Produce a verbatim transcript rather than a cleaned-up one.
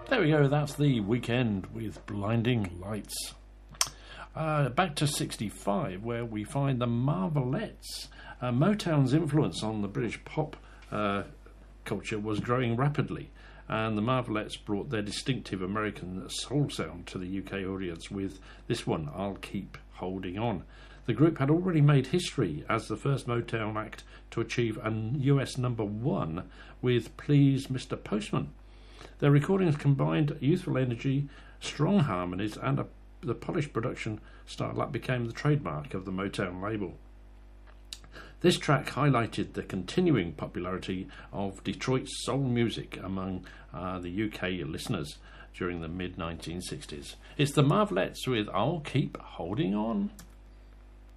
There we go, that's the Weekend with Blinding Lights. Uh, back to sixty-five, where we find the Marvelettes. Uh, Motown's influence on the British pop uh, culture was growing rapidly, and the Marvelettes brought their distinctive American soul sound to the U K audience with this one, I'll Keep Holding On. The group had already made history as the first Motown act to achieve a U S number one with Please Mister Postman. Their recordings combined youthful energy, strong harmonies, and a, the polished production style that became the trademark of the Motown label. This track highlighted the continuing popularity of Detroit soul music among uh, the U K listeners during the mid nineteen sixties. It's the Marvelettes with I'll Keep Holding On.